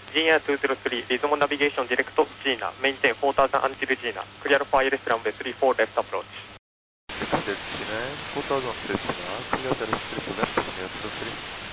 GNR 203, Lismore Navigation Direct Gina, maintain 4000 until Gina, clear for ILS runway 34 left approach. Descend Gina, 4000 until Gina, clear the left left, Gina 203.